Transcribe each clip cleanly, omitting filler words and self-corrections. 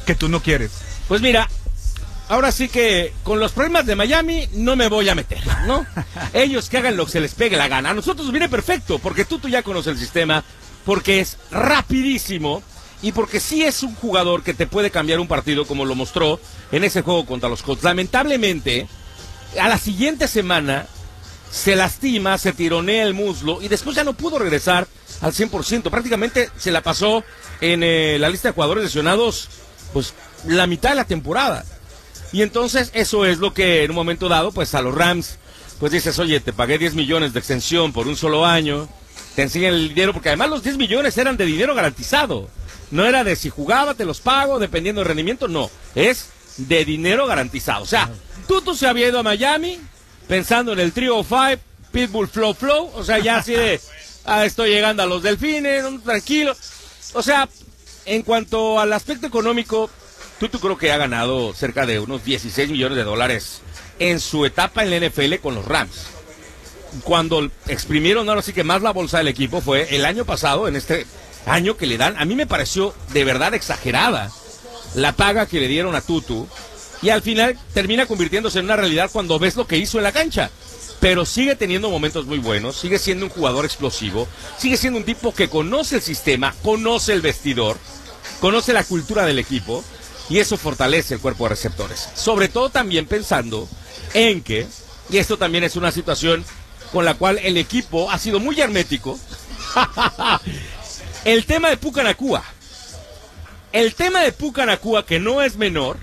que tú no quieres? Pues mira, ahora sí que con los problemas de Miami no me voy a meter, ¿no? Ellos que hagan lo que se les pegue la gana. A nosotros nos viene perfecto, porque tú ya conoces el sistema, porque es rapidísimo y porque sí es un jugador que te puede cambiar un partido como lo mostró en ese juego contra los Colts. Lamentablemente, a la siguiente semana se lastima, se tironea el muslo y después ya no pudo regresar al 100%. Prácticamente se la pasó en la lista de jugadores lesionados pues la mitad de la temporada. Y entonces eso es lo que en un momento dado, pues a los Rams, pues dices, oye, te pagué 10 millones de extensión por un solo año, te enseñan el dinero, porque además los 10 millones eran de dinero garantizado. No era de si jugaba, te los pago, dependiendo del rendimiento, no. Es de dinero garantizado. O sea, Tutu se había ido a Miami pensando en el Trio 5, Pitbull Flow, o sea, ya así de, estoy llegando a los Delfines, tranquilo. O sea, en cuanto al aspecto económico, Tutu creo que ha ganado cerca de unos 16 millones de dólares en su etapa en la NFL con los Rams. Cuando exprimieron ahora sí que más la bolsa del equipo fue el año pasado, en este año que le dan, a mí me pareció de verdad exagerada la paga que le dieron a Tutu, y al final termina convirtiéndose en una realidad cuando ves lo que hizo en la cancha. Pero sigue teniendo momentos muy buenos, sigue siendo un jugador explosivo, sigue siendo un tipo que conoce el sistema, conoce el vestidor, conoce la cultura del equipo, y eso fortalece el cuerpo de receptores. Sobre todo también pensando en que, y esto también es una situación con la cual el equipo ha sido muy hermético, el tema de Puka Nacua. El tema de Puka Nacua, que no es menor,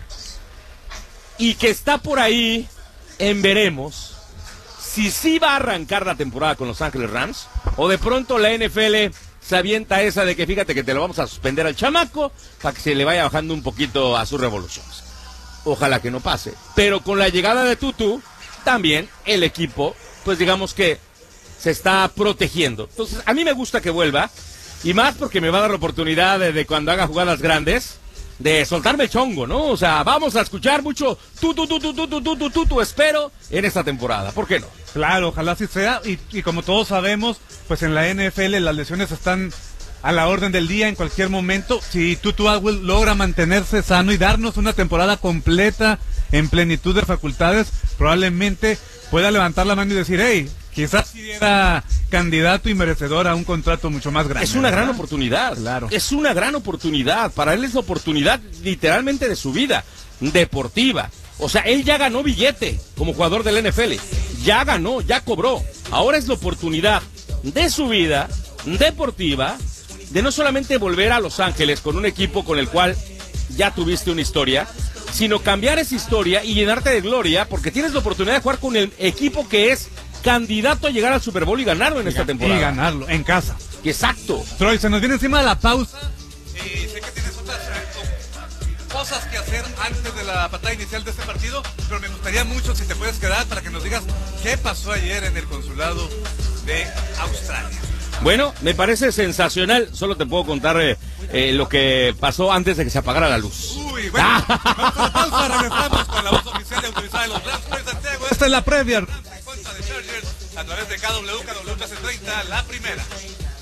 y que está por ahí en veremos, si sí va a arrancar la temporada con Los Ángeles Rams, o de pronto la NFL se avienta esa de que fíjate que te lo vamos a suspender al chamaco para que se le vaya bajando un poquito a sus revoluciones. Ojalá que no pase. Pero con la llegada de Tutu, también el equipo, pues digamos que se está protegiendo. Entonces, a mí me gusta que vuelva, y más porque me va a dar la oportunidad de cuando haga jugadas grandes, de soltarme el chongo, ¿no? O sea, vamos a escuchar mucho Tutu, espero, en esta temporada. ¿Por qué no? Claro, ojalá así sea, y como todos sabemos, pues en la NFL las lesiones están a la orden del día en cualquier momento. Si Tutu Atwell logra mantenerse sano y darnos una temporada completa en plenitud de facultades, probablemente pueda levantar la mano y decir, hey, quizás sí era candidato y merecedor a un contrato mucho más grande. Es una gran oportunidad, claro. Es una gran oportunidad, para él es la oportunidad literalmente de su vida, deportiva. O sea, él ya ganó billete como jugador del NFL, ya ganó, ya cobró. Ahora es la oportunidad de su vida deportiva, de no solamente volver a Los Ángeles con un equipo con el cual ya tuviste una historia, sino cambiar esa historia y llenarte de gloria, porque tienes la oportunidad de jugar con el equipo que es candidato a llegar al Super Bowl y ganarlo en esta temporada. Y ganarlo, en casa. Exacto. Troy, se nos viene encima la pausa. Sé que tienes otras cosas que hacer antes de la patada inicial de este partido, pero me gustaría mucho si te puedes quedar para que nos digas qué pasó ayer en el consulado de Australia. Bueno, me parece sensacional. Solo te puedo contar lo que pasó antes de que se apagara la luz. Uy, bueno, vamos a la pausa, regresamos con la voz oficial y autorizada de los Rams de Santiago. Esta es la previa. A través de KW 1330, la primera.